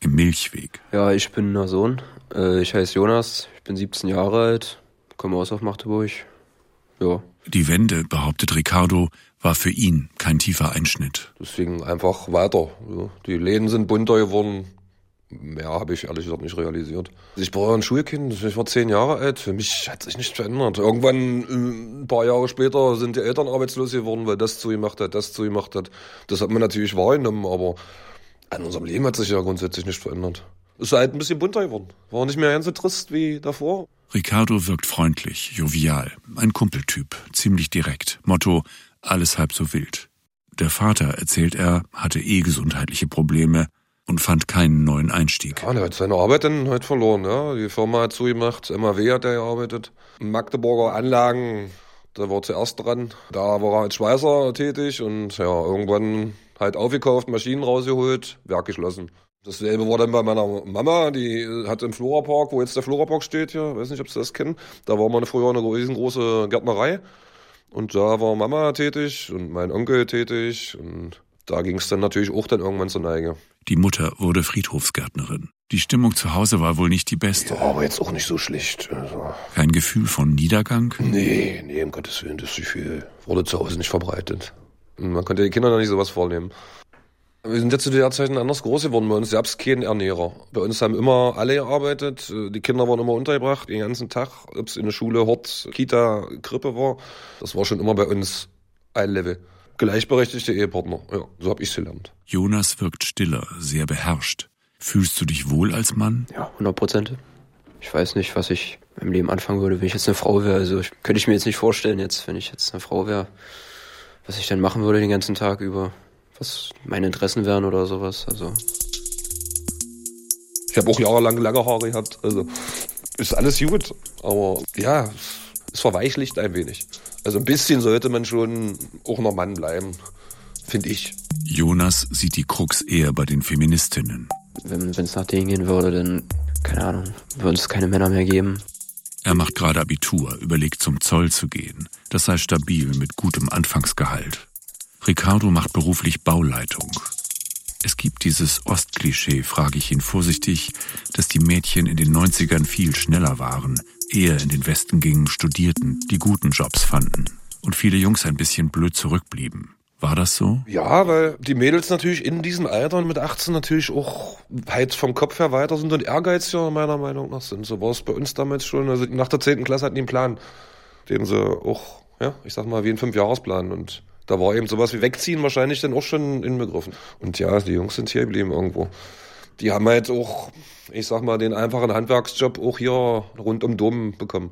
im Milchweg. Ja, ich bin der Sohn. Ich heiße Jonas, ich bin 17 Jahre alt, komme aus Magdeburg. Ja. Die Wende, behauptet Ricardo, war für ihn kein tiefer Einschnitt. Deswegen einfach weiter. Die Läden sind bunter geworden. Mehr habe ich ehrlich gesagt nicht realisiert. Ich war ein Schulkind, ich war 10 Jahre alt. Für mich hat sich nichts verändert. Irgendwann, ein paar Jahre später, sind die Eltern arbeitslos geworden, weil das zugemacht hat. Das hat man natürlich wahrgenommen, aber an unserem Leben hat sich ja grundsätzlich nichts verändert. Es ist halt ein bisschen bunter geworden. War nicht mehr ganz so trist wie davor. Ricardo wirkt freundlich, jovial, ein Kumpeltyp, ziemlich direkt. Motto, alles halb so wild. Der Vater, erzählt er, hatte gesundheitliche Probleme und fand keinen neuen Einstieg. Ja, der hat seine Arbeit dann halt verloren. Ja. Die Firma hat zugemacht, MAW hat er gearbeitet. Magdeburger Anlagen, da war zuerst dran. Da war er als Schweißer tätig und ja, irgendwann halt aufgekauft, Maschinen rausgeholt, Werk geschlossen. Dasselbe war dann bei meiner Mama, die hat im Florapark, wo jetzt der Florapark steht hier, weiß nicht, ob Sie das kennen, da war mal früher eine riesengroße Gärtnerei und da war Mama tätig und mein Onkel tätig und da ging es dann natürlich auch dann irgendwann zur Neige. Die Mutter wurde Friedhofsgärtnerin. Die Stimmung zu Hause war wohl nicht die beste. Ja, aber jetzt auch nicht so schlecht. Also. Kein Gefühl von Niedergang? Nee, um Gottes Willen, das Gefühl wurde zu Hause nicht verbreitet. Man konnte die Kinder da nicht sowas vornehmen. Wir sind jetzt zu der Zeit anders groß geworden. Bei uns gab es keinen Ernährer. Bei uns haben immer alle gearbeitet. Die Kinder waren immer untergebracht, den ganzen Tag. Ob es in der Schule, Hort, Kita, Krippe war. Das war schon immer bei uns ein Level. Gleichberechtigte Ehepartner. Ja, so habe ich's gelernt. Jonas wirkt stiller, sehr beherrscht. Fühlst du dich wohl als Mann? Ja, 100%. Ich weiß nicht, was ich im Leben anfangen würde, wenn ich jetzt eine Frau wäre. Also könnte ich mir jetzt nicht vorstellen, wenn ich jetzt eine Frau wäre, was ich dann machen würde den ganzen Tag über. Was meine Interessen wären oder sowas. Also. Ich habe auch jahrelang lange Haare gehabt. Also ist alles gut. Aber ja, es verweichlicht ein wenig. Also ein bisschen sollte man schon auch noch Mann bleiben, finde ich. Jonas sieht die Krux eher bei den Feministinnen. Wenn es nach denen gehen würde, dann, keine Ahnung, würde es keine Männer mehr geben. Er macht gerade Abitur, überlegt zum Zoll zu gehen. Das sei stabil mit gutem Anfangsgehalt. Ricardo macht beruflich Bauleitung. Es gibt dieses Ostklischee, frage ich ihn vorsichtig, dass die Mädchen in den 90ern viel schneller waren, eher in den Westen gingen, studierten, die guten Jobs fanden und viele Jungs ein bisschen blöd zurückblieben. War das so? Ja, weil die Mädels natürlich in diesem Alter mit 18 natürlich auch weit vom Kopf her weiter sind und ehrgeiziger meiner Meinung nach sind. So war es bei uns damals schon. Also nach der 10. Klasse hatten die einen Plan, den sie auch, ja, ich sag mal, wie einen 5-Jahresplan und da war eben sowas wie Wegziehen wahrscheinlich dann auch schon inbegriffen. Und ja, die Jungs sind hier geblieben irgendwo. Die haben halt auch, ich sag mal, den einfachen Handwerksjob auch hier rund um Dom bekommen.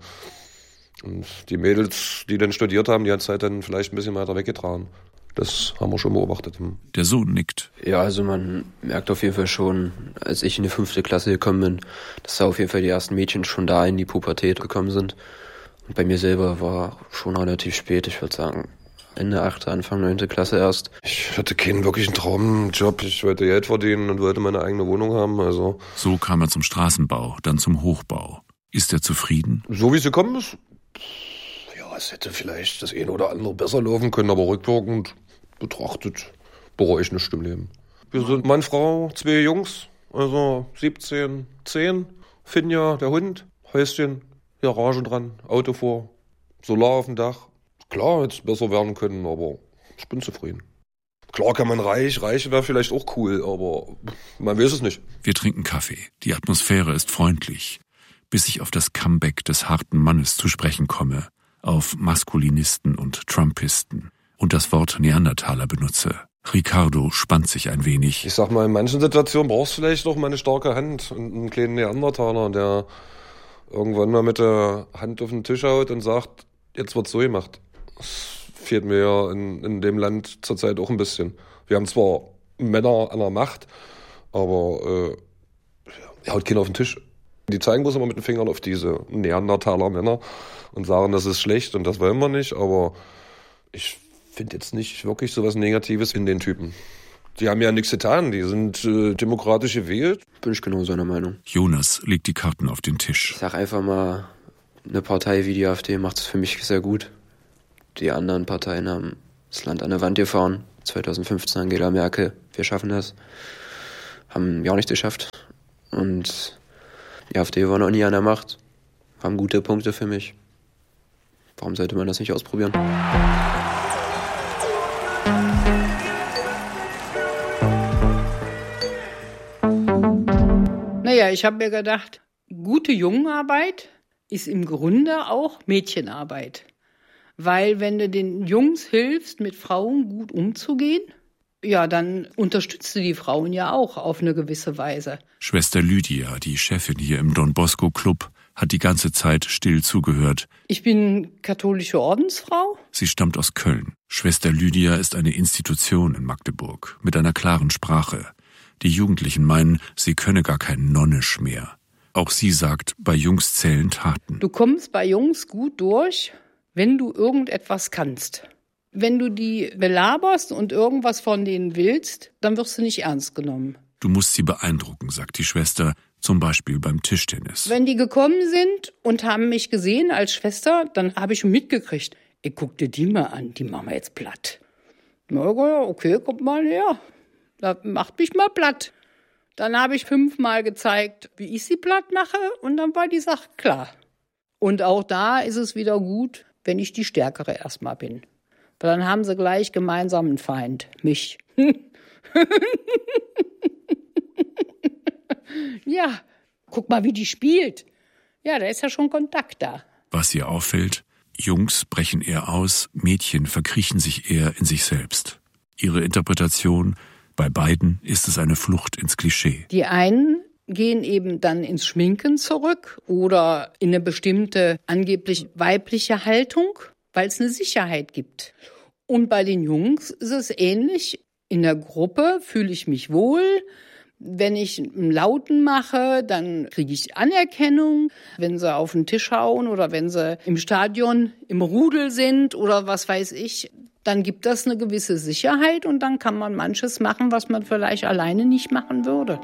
Und die Mädels, die dann studiert haben, die hat es halt dann vielleicht ein bisschen weiter weggetragen. Das haben wir schon beobachtet. Der Sohn nickt. Ja, also man merkt auf jeden Fall schon, als ich in die 5. Klasse gekommen bin, dass da auf jeden Fall die ersten Mädchen schon da in die Pubertät gekommen sind. Und bei mir selber war schon relativ spät, ich würde sagen. Ende 8., Anfang 9. Klasse erst. Ich hatte keinen wirklichen Traumjob. Ich wollte Geld verdienen und wollte meine eigene Wohnung haben. Also. So kam er zum Straßenbau, dann zum Hochbau. Ist er zufrieden? So wie es gekommen ist. Ja, es hätte vielleicht das eine oder andere besser laufen können, aber rückwirkend betrachtet bereue ich nichts im Leben. Wir sind Mann, Frau, 2 Jungs, also 17, 10. Finja, der Hund, Häuschen, Garage dran, Auto vor, Solar auf dem Dach. Klar, hätte es besser werden können, aber ich bin zufrieden. Klar kann man reich wäre vielleicht auch cool, aber man weiß es nicht. Wir trinken Kaffee. Die Atmosphäre ist freundlich, bis ich auf das Comeback des harten Mannes zu sprechen komme, auf Maskulinisten und Trumpisten und das Wort Neandertaler benutze. Ricardo spannt sich ein wenig. Ich sag mal, in manchen Situationen brauchst du vielleicht auch mal eine starke Hand und einen kleinen Neandertaler, der irgendwann mal mit der Hand auf den Tisch haut und sagt, jetzt wird's so gemacht. Das fehlt mir ja in dem Land zurzeit auch ein bisschen. Wir haben zwar Männer an der Macht, aber haut keiner auf den Tisch. Die zeigen bloß immer mit den Fingern auf diese Neandertaler Männer und sagen, das ist schlecht und das wollen wir nicht, aber ich finde jetzt nicht wirklich so was Negatives in den Typen. Die haben ja nichts getan, die sind demokratisch gewählt. Bin ich genau seiner Meinung. Jonas legt die Karten auf den Tisch. Ich sag einfach mal, eine Partei wie die AfD macht es für mich sehr gut. Die anderen Parteien haben das Land an der Wand gefahren. 2015 Angela Merkel, wir schaffen das. Haben ja auch nicht geschafft. Und die AfD war noch nie an der Macht. Haben gute Punkte für mich. Warum sollte man das nicht ausprobieren? Naja, ich habe mir gedacht, gute Jungenarbeit ist im Grunde auch Mädchenarbeit. Weil wenn du den Jungs hilfst, mit Frauen gut umzugehen, ja, dann unterstützt du die Frauen ja auch auf eine gewisse Weise. Schwester Lydia, die Chefin hier im Don Bosco Club, hat die ganze Zeit still zugehört. Ich bin katholische Ordensfrau. Sie stammt aus Köln. Schwester Lydia ist eine Institution in Magdeburg mit einer klaren Sprache. Die Jugendlichen meinen, sie könne gar kein Nonnisch mehr. Auch sie sagt, bei Jungs zählen Taten. Du kommst bei Jungs gut durch, wenn du irgendetwas kannst. Wenn du die belaberst und irgendwas von denen willst, dann wirst du nicht ernst genommen. Du musst sie beeindrucken, sagt die Schwester, zum Beispiel beim Tischtennis. Wenn die gekommen sind und haben mich gesehen als Schwester, dann habe ich mitgekriegt, ich guck dir die mal an, die machen wir jetzt platt. Na okay, kommt mal her, da macht mich mal platt. Dann habe ich 5-mal gezeigt, wie ich sie platt mache und dann war die Sache klar. Und auch da ist es wieder gut, wenn ich die Stärkere erstmal bin. Weil dann haben sie gleich gemeinsam einen Feind, mich. Ja, guck mal, wie die spielt. Ja, da ist ja schon Kontakt da. Was ihr auffällt, Jungs brechen eher aus, Mädchen verkriechen sich eher in sich selbst. Ihre Interpretation, bei beiden ist es eine Flucht ins Klischee. Die einen gehen eben dann ins Schminken zurück oder in eine bestimmte angeblich weibliche Haltung, weil es eine Sicherheit gibt. Und bei den Jungs ist es ähnlich. In der Gruppe fühle ich mich wohl. Wenn ich einen Lauten mache, dann kriege ich Anerkennung. Wenn sie auf den Tisch hauen oder wenn sie im Stadion im Rudel sind oder was weiß ich, dann gibt das eine gewisse Sicherheit und dann kann man manches machen, was man vielleicht alleine nicht machen würde.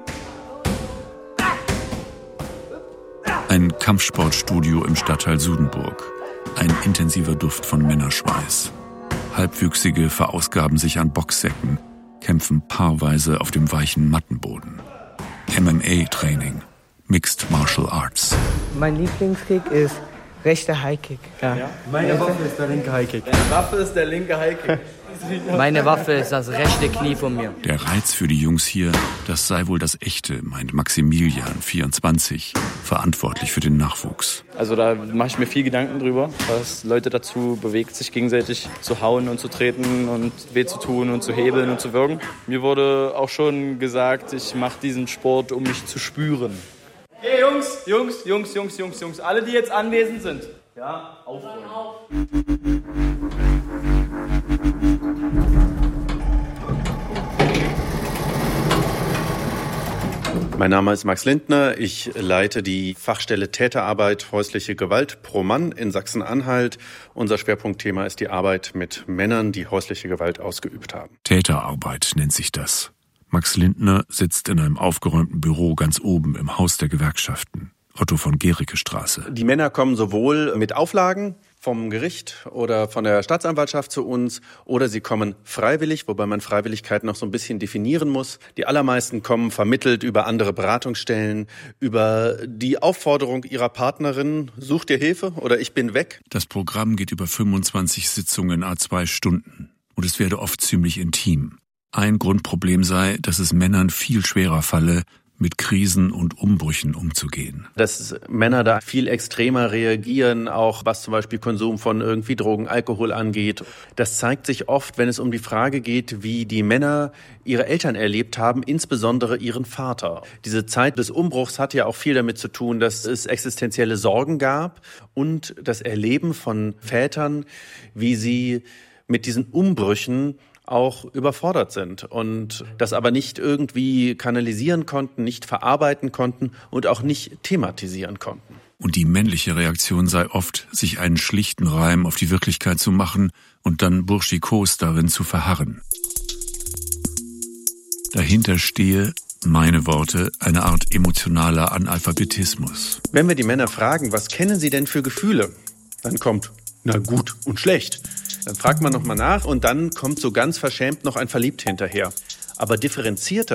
Ein Kampfsportstudio im Stadtteil Sudenburg. Ein intensiver Duft von Männerschweiß. Halbwüchsige verausgaben sich an Boxsäcken, kämpfen paarweise auf dem weichen Mattenboden. MMA-Training, Mixed Martial Arts. Mein Lieblingskick ist rechter Highkick. Ja. Meine Waffe ist der linke Highkick. Meine Waffe ist der linke Highkick. Meine Waffe ist das rechte Knie von mir. Der Reiz für die Jungs hier, das sei wohl das Echte, meint Maximilian, 24, verantwortlich für den Nachwuchs. Also da mache ich mir viel Gedanken drüber, was Leute dazu bewegt, sich gegenseitig zu hauen und zu treten und weh zu tun und zu hebeln und zu würgen. Mir wurde auch schon gesagt, ich mache diesen Sport, um mich zu spüren. Hey Jungs, alle, die jetzt anwesend sind, ja, aufräumen. Mein Name ist Max Lindner. Ich leite die Fachstelle Täterarbeit häusliche Gewalt pro Mann in Sachsen-Anhalt. Unser Schwerpunktthema ist die Arbeit mit Männern, die häusliche Gewalt ausgeübt haben. Täterarbeit nennt sich das. Max Lindner sitzt in einem aufgeräumten Büro ganz oben im Haus der Gewerkschaften. Otto von Gericke Straße. Die Männer kommen sowohl mit Auflagen vom Gericht oder von der Staatsanwaltschaft zu uns oder sie kommen freiwillig, wobei man Freiwilligkeit noch so ein bisschen definieren muss. Die allermeisten kommen vermittelt über andere Beratungsstellen, über die Aufforderung ihrer Partnerin, such dir Hilfe oder ich bin weg. Das Programm geht über 25 Sitzungen à2 Stunden und es werde oft ziemlich intim. Ein Grundproblem sei, dass es Männern viel schwerer falle, mit Krisen und Umbrüchen umzugehen. Dass Männer da viel extremer reagieren, auch was zum Beispiel Konsum von irgendwie Drogen, Alkohol angeht. Das zeigt sich oft, wenn es um die Frage geht, wie die Männer ihre Eltern erlebt haben, insbesondere ihren Vater. Diese Zeit des Umbruchs hat ja auch viel damit zu tun, dass es existenzielle Sorgen gab und das Erleben von Vätern, wie sie mit diesen Umbrüchen auch überfordert sind und das aber nicht irgendwie kanalisieren konnten, nicht verarbeiten konnten und auch nicht thematisieren konnten. Und die männliche Reaktion sei oft, sich einen schlichten Reim auf die Wirklichkeit zu machen und dann burschikos darin zu verharren. Dahinter stehe, meine Worte, eine Art emotionaler Analphabetismus. Wenn wir die Männer fragen, was kennen sie denn für Gefühle? Dann kommt, na gut und schlecht. Dann fragt man nochmal nach und dann kommt so ganz verschämt noch ein Verliebt hinterher. Aber differenzierter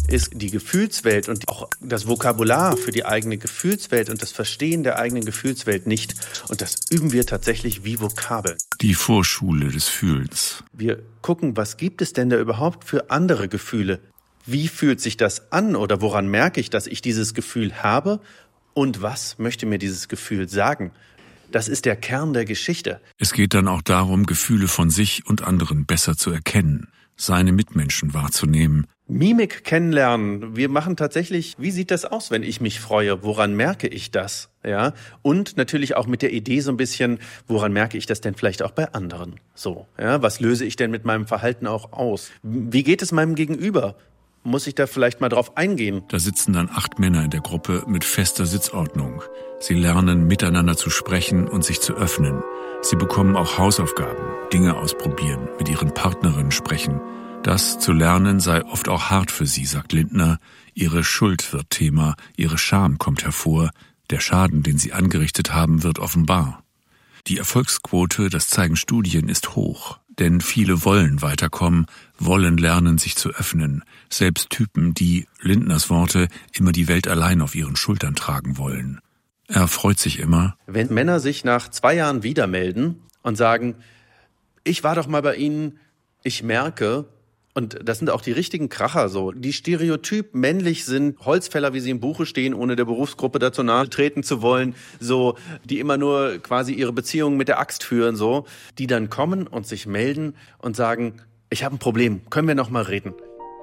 ist die Gefühlswelt und auch das Vokabular für die eigene Gefühlswelt und das Verstehen der eigenen Gefühlswelt nicht. Und das üben wir tatsächlich wie Vokabeln. Die Vorschule des Fühlens. Wir gucken, was gibt es denn da überhaupt für andere Gefühle? Wie fühlt sich das an oder woran merke ich, dass ich dieses Gefühl habe? Und was möchte mir dieses Gefühl sagen? Das ist der Kern der Geschichte. Es geht dann auch darum, Gefühle von sich und anderen besser zu erkennen, seine Mitmenschen wahrzunehmen. Mimik kennenlernen. Wir machen tatsächlich, wie sieht das aus, wenn ich mich freue? Woran merke ich das? Ja, und natürlich auch mit der Idee so ein bisschen, woran merke ich das denn vielleicht auch bei anderen? So, ja, was löse ich denn mit meinem Verhalten auch aus? Wie geht es meinem Gegenüber? Muss ich da vielleicht mal drauf eingehen? Da sitzen dann 8 Männer in der Gruppe mit fester Sitzordnung. Sie lernen, miteinander zu sprechen und sich zu öffnen. Sie bekommen auch Hausaufgaben, Dinge ausprobieren, mit ihren Partnerinnen sprechen. Das zu lernen sei oft auch hart für sie, sagt Lindner. Ihre Schuld wird Thema, ihre Scham kommt hervor. Der Schaden, den sie angerichtet haben, wird offenbar. Die Erfolgsquote, das zeigen Studien, ist hoch. Denn viele wollen weiterkommen, wollen lernen, sich zu öffnen. Selbst Typen, die, Lindners Worte, immer die Welt allein auf ihren Schultern tragen wollen. Er freut sich immer, wenn Männer sich nach 2 Jahren wieder melden und sagen, ich war doch mal bei Ihnen, ich merke, und das sind auch die richtigen Kracher so, die stereotyp männlich sind, Holzfäller, wie sie im Buche stehen, ohne der Berufsgruppe dazu nahe treten zu wollen, so, die immer nur quasi ihre Beziehungen mit der Axt führen, so, die dann kommen und sich melden und sagen, ich habe ein Problem, können wir noch mal reden?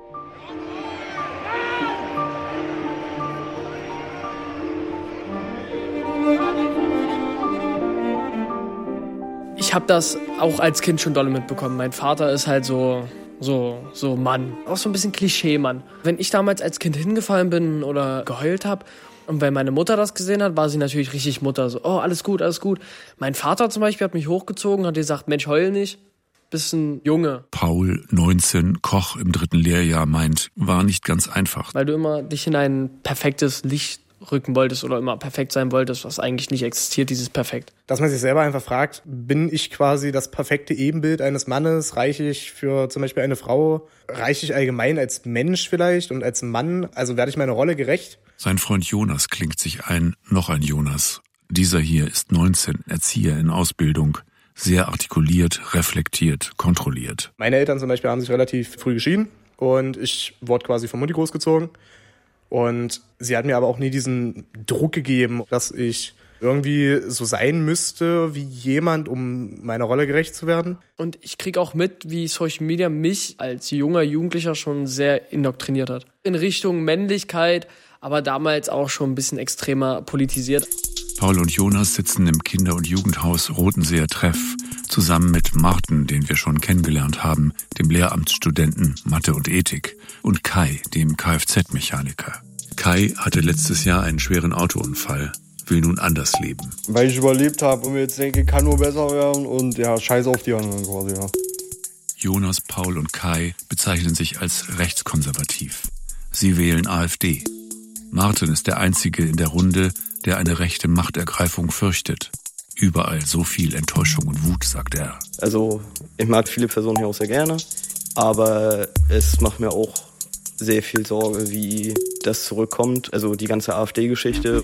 Ich habe das auch als Kind schon dolle mitbekommen. Mein Vater ist halt so Mann. Auch so ein bisschen Klischee-Mann. Wenn ich damals als Kind hingefallen bin oder geheult habe und wenn meine Mutter das gesehen hat, war sie natürlich richtig Mutter. So, oh, alles gut, alles gut. Mein Vater zum Beispiel hat mich hochgezogen, hat gesagt, Mensch, heul nicht, bist ein Junge. Paul, 19, Koch im 3. Lehrjahr, meint, war nicht ganz einfach. Weil du immer dich in ein perfektes Licht rücken wolltest oder immer perfekt sein wolltest, was eigentlich nicht existiert, dieses Perfekt. Dass man sich selber einfach fragt, bin ich quasi das perfekte Ebenbild eines Mannes? Reiche ich für zum Beispiel eine Frau? Reiche ich allgemein als Mensch vielleicht und als Mann? Also werde ich meiner Rolle gerecht? Sein Freund Jonas klingt sich ein, noch ein Jonas. Dieser hier ist 19, Erzieher in Ausbildung. Sehr artikuliert, reflektiert, kontrolliert. Meine Eltern zum Beispiel haben sich relativ früh geschieden und ich wurde quasi von Mutti großgezogen. Und sie hat mir aber auch nie diesen Druck gegeben, dass ich irgendwie so sein müsste wie jemand, um meiner Rolle gerecht zu werden. Und ich kriege auch mit, wie Social Media mich als junger Jugendlicher schon sehr indoktriniert hat. In Richtung Männlichkeit, aber damals auch schon ein bisschen extremer politisiert. Paul und Jonas sitzen im Kinder- und Jugendhaus Rotenseer Treff, zusammen mit Martin, den wir schon kennengelernt haben, dem Lehramtsstudenten Mathe und Ethik, und Kai, dem Kfz-Mechaniker. Kai hatte letztes Jahr einen schweren Autounfall, will nun anders leben. Weil ich überlebt habe und mir jetzt denke, kann nur besser werden und ja, scheiß auf die anderen quasi, ja. Jonas, Paul und Kai bezeichnen sich als rechtskonservativ. Sie wählen AfD. Martin ist der Einzige in der Runde, der eine rechte Machtergreifung fürchtet. Überall so viel Enttäuschung und Wut, sagt er. Also ich mag viele Personen hier auch sehr gerne, aber es macht mir auch sehr viel Sorge, wie das zurückkommt. Also die ganze AfD-Geschichte.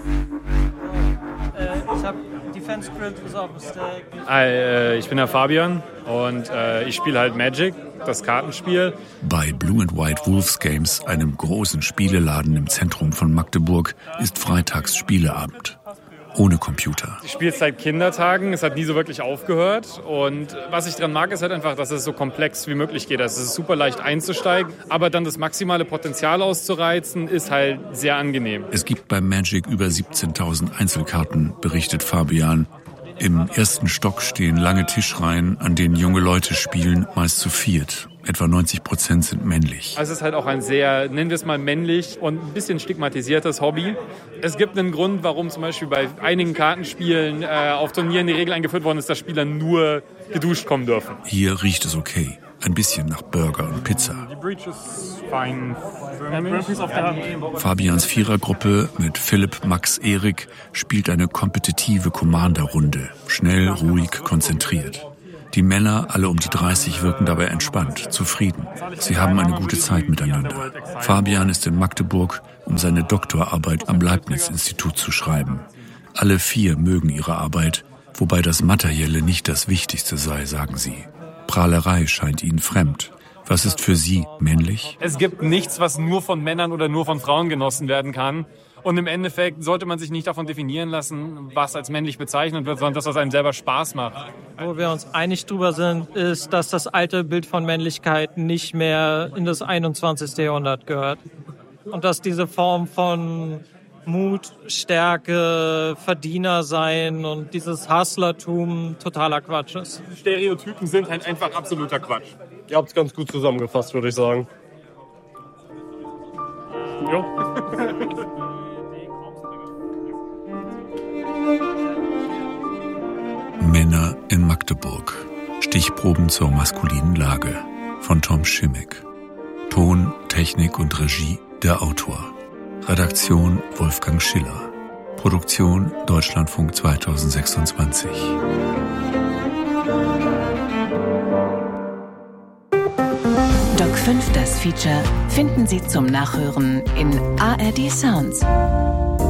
Ich bin der Fabian und ich spiele halt Magic, das Kartenspiel. Bei Blue and White Wolves Games, einem großen Spieleladen im Zentrum von Magdeburg, ist freitags Spieleabend. Ohne Computer. Ich spiele seit Kindertagen, es hat nie so wirklich aufgehört. Und was ich dran mag, ist halt einfach, dass es so komplex wie möglich geht. Also es ist super leicht einzusteigen, aber dann das maximale Potenzial auszureizen, ist halt sehr angenehm. Es gibt bei Magic über 17.000 Einzelkarten, berichtet Fabian. Im ersten Stock stehen lange Tischreihen, an denen junge Leute spielen, meist zu viert. Etwa 90% sind männlich. Also es ist halt auch ein sehr, nennen wir es mal männlich und ein bisschen stigmatisiertes Hobby. Es gibt einen Grund, warum zum Beispiel bei einigen Kartenspielen auf Turnieren die Regel eingeführt worden ist, dass Spieler nur geduscht kommen dürfen. Hier riecht es okay. Ein bisschen nach Burger und Pizza. Die Breach ist fein für mich. Fabians Vierergruppe mit Philipp, Max, Erik spielt eine kompetitive Commander-Runde. Schnell, ruhig, konzentriert. Die Männer, alle um die 30, wirken dabei entspannt, zufrieden. Sie haben eine gute Zeit miteinander. Fabian ist in Magdeburg, um seine Doktorarbeit am Leibniz-Institut zu schreiben. Alle 4 mögen ihre Arbeit, wobei das Materielle nicht das Wichtigste sei, sagen sie. Prahlerei scheint ihnen fremd. Was ist für sie männlich? Es gibt nichts, was nur von Männern oder nur von Frauen genossen werden kann. Und im Endeffekt sollte man sich nicht davon definieren lassen, was als männlich bezeichnet wird, sondern das, was einem selber Spaß macht. Wo wir uns einig drüber sind, ist, dass das alte Bild von Männlichkeit nicht mehr in das 21. Jahrhundert gehört. Und dass diese Form von Mut, Stärke, Verdiener sein und dieses Hustlertum totaler Quatsch ist. Stereotypen sind halt einfach absoluter Quatsch. Ihr habt es ganz gut zusammengefasst, würde ich sagen. Jo. Männer in Magdeburg. Stichproben zur maskulinen Lage von Tom Schimmick. Ton, Technik und Regie der Autor. Redaktion Wolfgang Schiller. Produktion Deutschlandfunk 2026. Doc 5, das Feature, finden Sie zum Nachhören in ARD Sounds.